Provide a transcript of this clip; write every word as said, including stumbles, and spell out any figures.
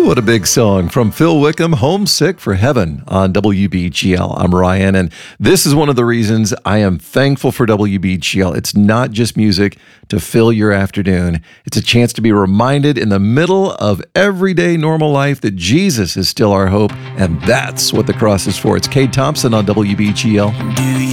What a big song from Phil Wickham, Homesick for Heaven on W B G L. I'm Ryan, and this is one of the reasons I am thankful for W B G L. It's not just music to fill your afternoon. It's a chance to be reminded in the middle of everyday normal life that Jesus is still our hope, and that's what the cross is for. It's Cade Thompson on W B G L. Do you